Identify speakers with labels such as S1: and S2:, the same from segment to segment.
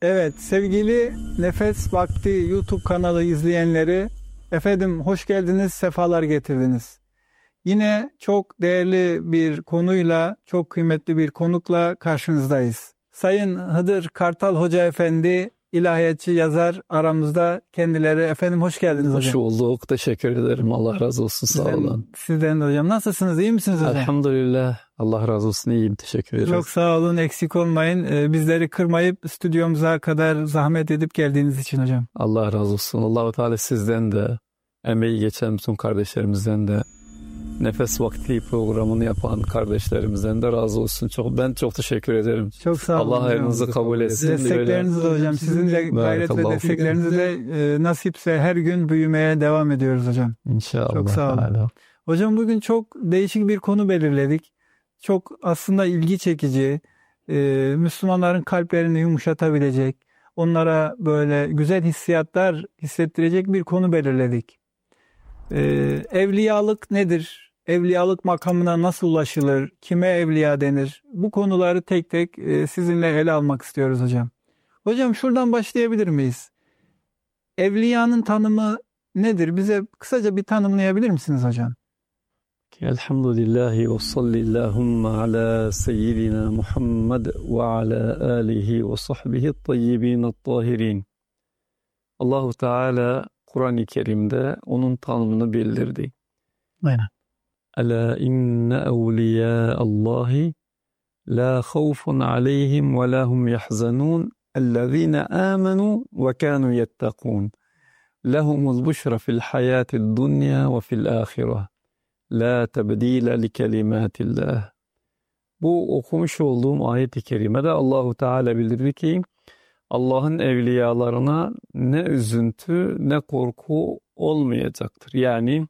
S1: Evet, sevgili Nefes Vakti YouTube kanalı izleyenleri, efendim hoş geldiniz, sefalar getirdiniz. Yine çok değerli bir konuyla, çok kıymetli bir konukla karşınızdayız. Sayın Hıdır Kartal Hoca Efendi, ilahiyatçı, yazar aramızda kendileri. Efendim hoş geldiniz hocam.
S2: Hoş bulduk, teşekkür ederim. Allah razı olsun, sağ olun.
S1: Sizden de hocam. Nasılsınız, iyi misiniz hocam?
S2: Elhamdülillah, Allah razı olsun, iyiyim, teşekkür ederim.
S1: Çok sağ olun, eksik olmayın. Bizleri kırmayıp stüdyomuza kadar zahmet edip geldiğiniz için hocam.
S2: Allah razı olsun. Allah-u Teala sizden de, emeği geçen bütün kardeşlerimizden de, Nefes Vakti programını yapan kardeşlerimizden de razı olsun. Ben çok teşekkür ederim.
S1: Çok sağ olun.
S2: Allah hayrınızı kabul etsin.
S1: Desteklerinizi de hocam, sizin de gayret ve desteklerinizi de nasipse her gün büyümeye devam ediyoruz hocam.
S2: İnşallah.
S1: Çok sağ olun. Hocam bugün çok değişik bir konu belirledik. Çok aslında ilgi çekici, Müslümanların kalplerini yumuşatabilecek, onlara böyle güzel hissiyatlar hissettirecek bir konu belirledik. Evliyalık nedir? Evliyalık makamına nasıl ulaşılır? Kime evliya denir? Bu konuları tek tek sizinle ele almak istiyoruz hocam. Hocam şuradan başlayabilir miyiz? Evliyanın tanımı nedir? Bize kısaca bir tanımlayabilir misiniz hocam?
S2: Elhamdülillahi ve sallillahumma ala seyyidina Muhammed ve ala alihi ve sahbihi tayyibin tahirin. Allahu Teala Kur'an-ı Kerim'de onun tanımını bildirdi.
S1: Aynen.
S2: Ela inne evliya Allahi la khawfun aleyhim ve la hum yahzanun ellezine amenu ve kanu yettakun. Lehumul buşra fil hayatid dunya ve fil ahireh. La tebdile li kelimatillah. Bu okumuş olduğum ayet-i kerimede Allahu Teala bildirdi ki Allah'ın evliyalarına ne üzüntü ne korku olmayacaktır. Yani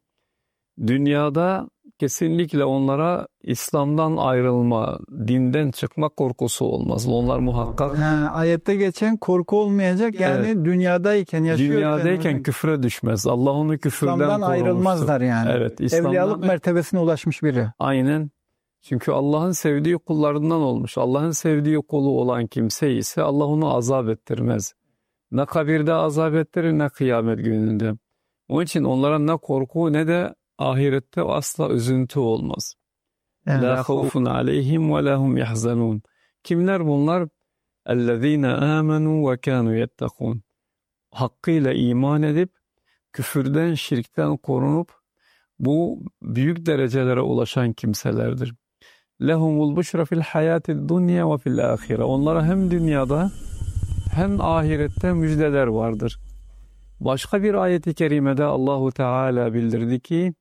S2: dünyada kesinlikle onlara İslam'dan ayrılma, dinden çıkma korkusu olmaz. Onlar muhakkak.
S1: Ayette geçen korku olmayacak. Yani evet.
S2: Dünyadayken küfre düşmez. Allah onu küfürden
S1: İslam'dan
S2: korumuştur.
S1: Ayrılmazlar yani.
S2: Evet,
S1: evliyalık mertebesine ulaşmış biri.
S2: Aynen. Çünkü Allah'ın sevdiği kullarından olmuş. Allah'ın sevdiği kulu olan kimse ise Allah onu azap ettirmez. Ne kabirde azap ettirir ne kıyamet gününde. Onun için onlara ne korku ne de ahirette asla üzüntü olmaz. La khawfun aleyhim ve la hum yahzanun. Kimler bunlar? Ellezine amenu ve kanu yettakun. Hakkıyla iman edip küfürden, şirkten korunup bu büyük derecelere ulaşan kimselerdir. Lehumul buşra fil hayatid dunya ve fil ahire. Onlara hem dünyada hem ahirette müjdeler vardır. Başka bir ayet-i kerimede Allahu Teala bildirdi ki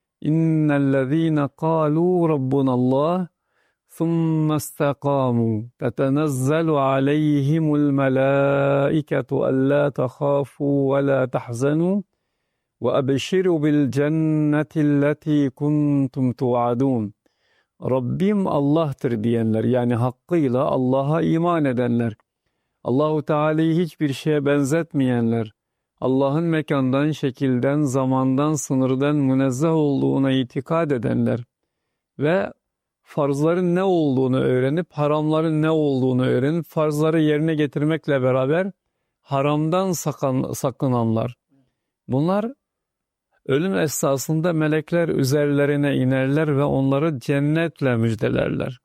S2: İnnellezîne kâlû rabbunallah thumma istakâmû tetenezzelu aleyhimul melâiketu ellâ tehâfû ve lâ tahzenû ve ebşirû bil cennetilleti kuntum tu'adûn. Rabbim Allah'tır diyenler, yani hakkıyla Allah'a iman edenler, Allahu Teala'yı hiçbir şeye benzetmeyenler, Allah'ın mekandan, şekilden, zamandan, sınırdan münezzeh olduğuna itikad edenler ve farzların ne olduğunu öğrenip haramların ne olduğunu öğrenip farzları yerine getirmekle beraber haramdan sakınanlar. Bunlar ölüm esnasında melekler üzerlerine inerler ve onları cennetle müjdelerler.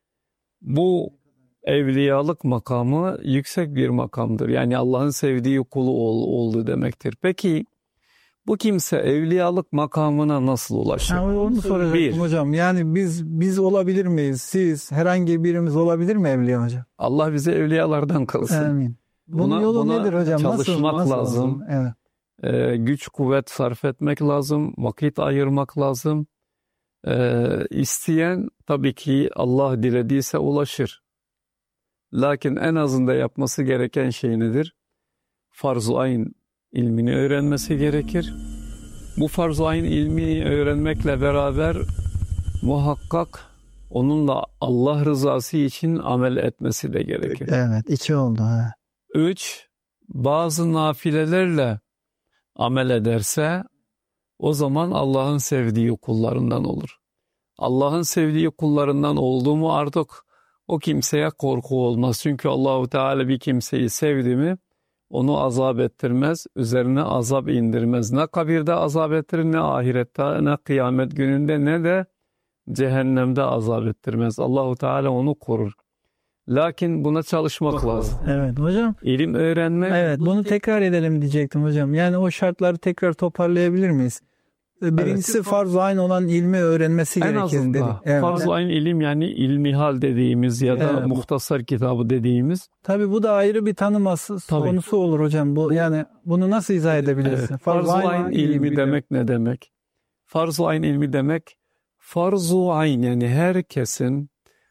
S2: Bu evliyalık makamı yüksek bir makamdır. Yani Allah'ın sevdiği kulu oldu demektir. Peki bu kimse evliyalık makamına nasıl ulaşır?
S1: Onu soracaktım hocam. Yani biz olabilir miyiz? Siz, herhangi birimiz olabilir mi evliya hocam?
S2: Allah bizi evliyalardan kılsın.
S1: Amin. Bunun yolu nedir hocam?
S2: Çalışmak
S1: nasıl
S2: lazım.
S1: Evet.
S2: Güç kuvvet sarf etmek lazım. Vakit ayırmak lazım. İsteyen tabii ki Allah dilediyse ulaşır. Lakin en azında yapması gereken şey nedir? Farz-ı ayn ilmini öğrenmesi gerekir. Bu farz-ı ayn ilmini öğrenmekle beraber muhakkak onunla Allah rızası için amel etmesi de gerekir.
S1: Evet, içi oldu.
S2: 3. Bazı nafilelerle amel ederse o zaman Allah'ın sevdiği kullarından olur. Allah'ın sevdiği kullarından oldu mu artık o kimseye korku olmaz. Çünkü Allahu Teala bir kimseyi sevdi mi onu azap ettirmez, üzerine azap indirmez. Ne kabirde azap ettirir, ne ahirette, ne kıyamet gününde, ne de cehennemde azap ettirmez. Allahu Teala onu korur. Lakin buna çalışmak lazım.
S1: Evet hocam.
S2: İlim öğrenmek.
S1: Evet, bunu tekrar edelim diyecektim hocam. Yani o şartları tekrar toparlayabilir miyiz? Birincisi farz-ı ayn olan ilmi öğrenmesi
S2: en
S1: gerekir
S2: azından
S1: dedik. Evet.
S2: farz-ı ayn ilim, yani ilmihal dediğimiz ya da
S1: Evet.
S2: muhtasar kitabı dediğimiz.
S1: Tabii bu da ayrı bir tanıması
S2: Tabii.
S1: konusu olur hocam. Bu yani bunu nasıl izah edebilirsin?
S2: Evet. Farz-ı ayn ilmi demek ne demek? Farz-ı ayn ilmi demek, farz-ı ayn yani herkesin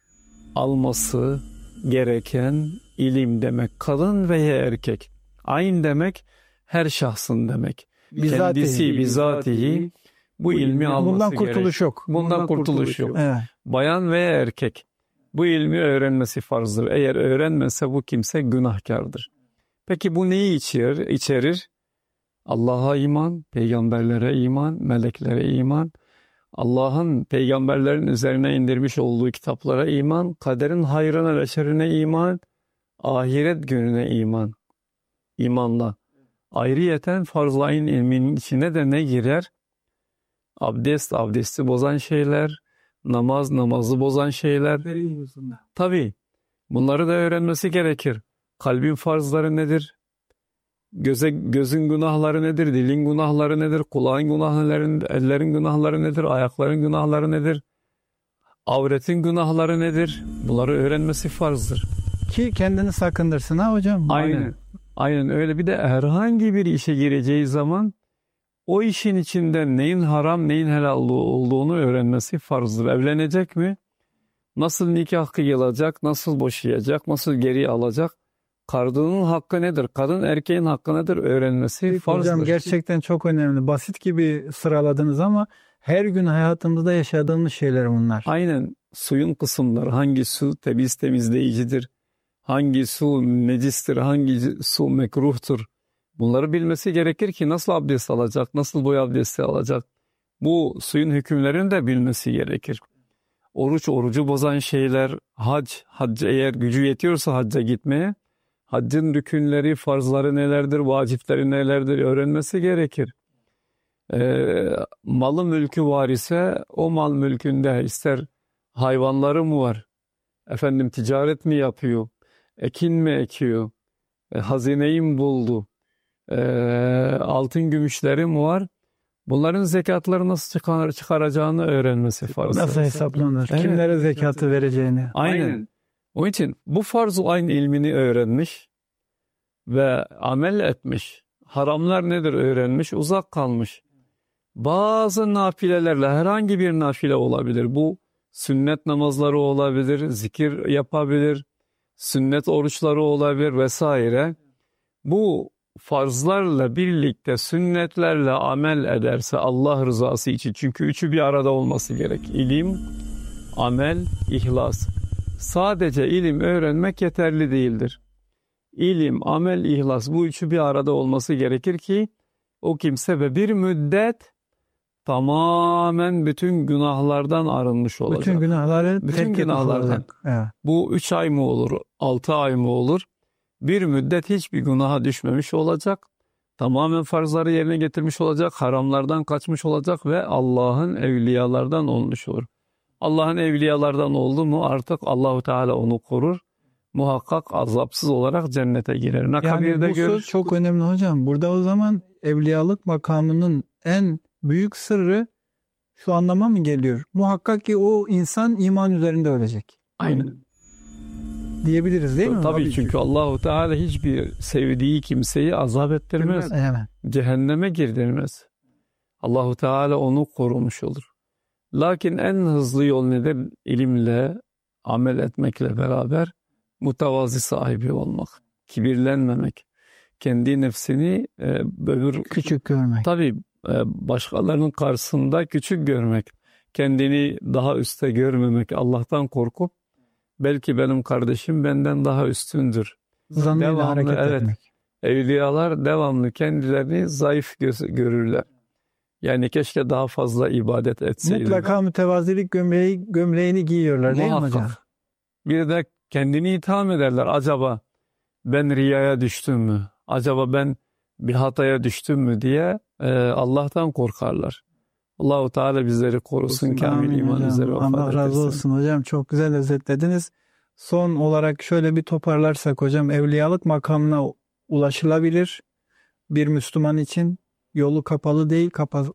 S2: alması gereken ilim demek. Kadın veya erkek. Ayn demek her şahsın demek. Kendisi bizatihi bu ilmi alması
S1: bundan
S2: gerek.
S1: kurtuluş yok.
S2: Bundan kurtuluş yok.
S1: Evet.
S2: Bayan veya erkek bu ilmi öğrenmesi farzdır. Eğer öğrenmezse bu kimse günahkardır. Peki bu neyi içerir? Allah'a iman, peygamberlere iman, meleklere iman, Allah'ın peygamberlerin üzerine indirmiş olduğu kitaplara iman, kaderin hayrına ve şerrine iman, ahiret gününe iman. İmanla. Ayrıyeten farz-ı ayn ilminin içine de ne girer? Abdest, abdesti bozan şeyler, namaz, namazı bozan şeyler. Tabii bunları da öğrenmesi gerekir. Kalbin farzları nedir? Gözün günahları nedir? Dilin günahları nedir? Kulağın günahları, ellerin günahları nedir? Ayakların günahları nedir? Avretin günahları nedir? Bunları öğrenmesi farzdır.
S1: Ki kendini sakındırsın ha hocam.
S2: Aynen. Aynen öyle. Bir de herhangi bir işe gireceği zaman o işin içinde neyin haram, neyin helal olduğunu öğrenmesi farzdır. Evlenecek mi? Nasıl nikah kıyılacak? Nasıl boşayacak? Nasıl geri alacak? Kadının hakkı nedir? Kadın erkeğin hakkı nedir? Öğrenmesi farzdır.
S1: Hocam gerçekten çok önemli. Basit gibi sıraladınız ama her gün hayatımızda yaşadığımız şeyler bunlar.
S2: Aynen. Suyun kısımları. Hangi su temizleyicidir? Hangi su necistir? Hangi su mekruhtur? Bunları bilmesi gerekir ki nasıl abdest alacak? Nasıl boy abdesti alacak? Bu suyun hükümlerini de bilmesi gerekir. Orucu bozan şeyler, hac eğer gücü yetiyorsa hacca gitmeye, haccın rükünleri, farzları nelerdir, vacipleri nelerdir öğrenmesi gerekir. Malı mülkü var ise o mal mülkünde ister hayvanları mı var, ticaret mi yapıyor, ekin mi ekiyor, hazineyi mi buldu, altın gümüşleri mi var, bunların zekatları nasıl çıkaracağını öğrenmesi farz.
S1: Nasıl hesaplanır,
S2: Evet.
S1: kimlere zekatı vereceğini.
S2: Aynen. Onun için bu farz-ı ayn ilmini öğrenmiş ve amel etmiş. Haramlar nedir öğrenmiş, uzak kalmış. Bazı nafilelerle, herhangi bir nafile olabilir. Bu sünnet namazları olabilir, zikir yapabilir, sünnet oruçları olabilir vesaire. Bu farzlarla birlikte sünnetlerle amel ederse Allah rızası için. Çünkü üçü bir arada olması gerek. İlim, amel, ihlas. Sadece ilim öğrenmek yeterli değildir. İlim, amel, ihlas bu üçü bir arada olması gerekir ki o kimse ve bir müddet tamamen bütün günahlardan arınmış olacak.
S1: Bütün günahları
S2: Bütün günahlardan.
S1: Evet.
S2: Bu 3 ay mı olur, 6 ay mı olur? Bir müddet hiçbir günaha düşmemiş olacak. Tamamen farzları yerine getirmiş olacak, haramlardan kaçmış olacak ve Allah'ın evliyalardan olmuş olur. Allah'ın evliyalardan oldu mu artık Allahu Teala onu korur. Muhakkak azapsız olarak cennete girer.
S1: Yani bu söz çok önemli hocam. Burada o zaman evliyalık makamının en büyük sırrı şu anlama mı geliyor? Muhakkak ki o insan iman üzerinde ölecek.
S2: Aynen.
S1: Diyebiliriz değil mi?
S2: Tabii çünkü Allahu Teala hiçbir sevdiği kimseyi azap ettirmez.
S1: Evet.
S2: Cehenneme girdirmez. Allahu Teala onu korumuş olur. Lakin en hızlı yol nedir? İlimle, amel etmekle beraber mütevazi sahibi olmak, kibirlenmemek, kendi nefsini
S1: küçük görmek.
S2: Tabii başkalarının karşısında küçük görmek, kendini daha üstte görmemek, Allah'tan korkup belki benim kardeşim benden daha üstündür.
S1: Zannıyla hareket etmek.
S2: Evliyalar devamlı kendilerini zayıf görürler. Yani keşke daha fazla ibadet etseydim.
S1: Mutlaka mütevazilik gömleğini giyiyorlar değil mi hocam?
S2: Bir de kendini itham ederler. Acaba ben riyaya düştüm mü? Acaba ben bir hataya düştüm mü diye Allah'tan korkarlar. Allahu Teala bizleri korusun, kamil iman üzere vefat ettirsin.
S1: Allah razı olsun hocam. Çok güzel özetlediniz. Son olarak şöyle bir toparlarsak hocam, evliyalık makamına ulaşılabilir. Bir Müslüman için yolu kapalı değil,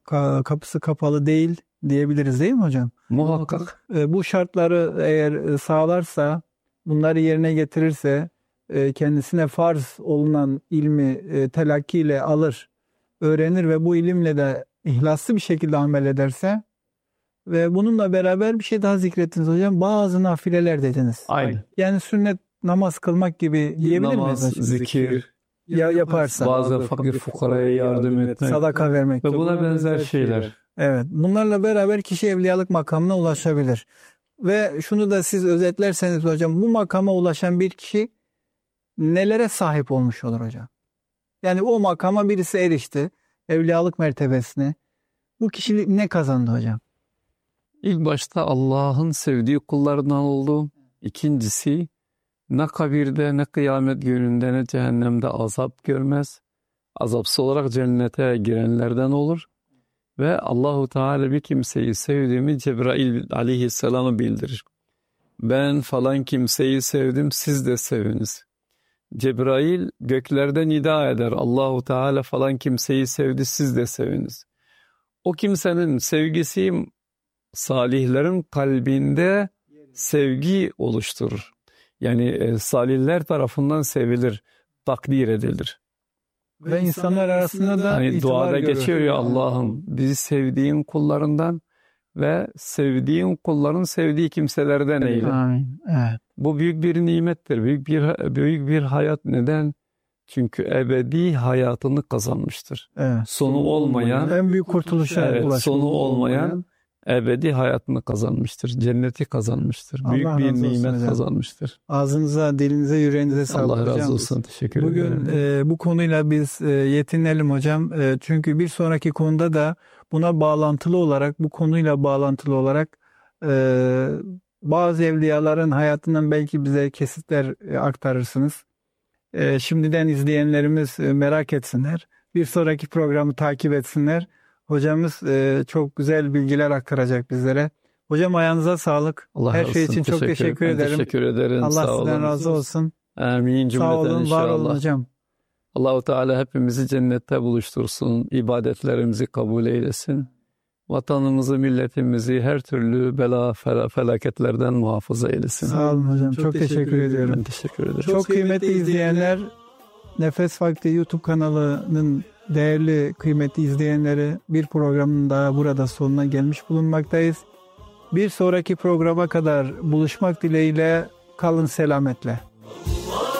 S1: kapısı kapalı değil diyebiliriz değil mi hocam?
S2: Muhakkak.
S1: Bu şartları eğer sağlarsa, bunları yerine getirirse, kendisine farz olunan ilmi telakkiyle alır, öğrenir ve bu ilimle de ihlaslı bir şekilde amel ederse ve bununla beraber bir şey daha zikrettiniz hocam. Bazı nafileler dediniz.
S2: Aynen.
S1: Yani sünnet namaz kılmak gibi diyebilir
S2: Namaz,
S1: miyiz?
S2: zikir,
S1: yaparsa.
S2: bazı fakir fukaraya yardım etmek,
S1: sadaka vermek.
S2: ve buna benzer şeyler.
S1: Evet. Bunlarla beraber kişi evliyalık makamına ulaşabilir. Ve şunu da siz özetlerseniz hocam, bu makama ulaşan bir kişi nelere sahip olmuş olur hocam? Yani o makama birisi erişti, evliyalık mertebesine. Bu kişi ne kazandı hocam?
S2: İlk başta Allah'ın sevdiği kullarından oldu. İkincisi, ne kabirde, ne kıyamet gününde, ne cehennemde azap görmez. Azapsız olarak cennete girenlerden olur. Ve Allahu Teala bir kimseyi sevdiğimi Cebrail aleyhisselam'a bildirir. Ben falan kimseyi sevdim, siz de seviniz. Cebrail göklerden nida eder. Allahu Teala falan kimseyi sevdi, siz de seviniz. O kimsenin sevgisi salihlerin kalbinde sevgi oluşturur. Yani salihler tarafından sevilir, takdir edilir.
S1: Ve insanlar arasında da
S2: hani
S1: itibar
S2: duada
S1: görür.
S2: geçiyor ya, Allah'ım bizi sevdiğin kullarından ve sevdiğin kulların sevdiği kimselerden eyle.
S1: Amin. Evet.
S2: Bu büyük bir nimettir, büyük bir hayat. Neden? Çünkü ebedi hayatını kazanmıştır.
S1: Evet.
S2: Sonu olmayan,
S1: En büyük kurtuluşa ulaşmış.
S2: sonu olmayan ebedi hayatını kazanmıştır. Cenneti kazanmıştır.
S1: Allah
S2: Büyük bir
S1: razı olsun
S2: nimet
S1: hocam.
S2: kazanmıştır.
S1: Ağzınıza, dilinize, yüreğinize sağlık
S2: Allah
S1: hocam.
S2: razı olsun. Teşekkür
S1: Bugün
S2: ederim.
S1: bu konuyla biz yetinelim hocam. Çünkü bir sonraki konuda da buna bağlantılı olarak, bu konuyla bağlantılı olarak bazı evliyaların hayatından belki bize kesitler aktarırsınız. Şimdiden izleyenlerimiz merak etsinler. Bir sonraki programı takip etsinler. Hocamız çok güzel bilgiler aktaracak bizlere. Hocam ayağınıza sağlık.
S2: Allah
S1: Her
S2: razı
S1: şey
S2: olsun.
S1: için çok teşekkür
S2: Ben
S1: ederim.
S2: Teşekkür ederim.
S1: Allah
S2: Sağ
S1: sizden
S2: olun.
S1: razı olsun.
S2: Amin cümleten
S1: Sağ olun, var
S2: inşallah.
S1: olun hocam.
S2: Allah-u Teala hepimizi cennette buluştursun. İbadetlerimizi kabul eylesin. Vatanımızı, milletimizi her türlü bela, felaketlerden muhafaza eylesin.
S1: Sağ olun hocam. Çok teşekkür ediyorum.
S2: Ben teşekkür ederim.
S1: Çok kıymetli izleyenler, Nefes Vakti YouTube kanalının değerli kıymetli izleyenleri, bir programın daha burada sonuna gelmiş bulunmaktayız. Bir sonraki programa kadar buluşmak dileğiyle kalın selametle.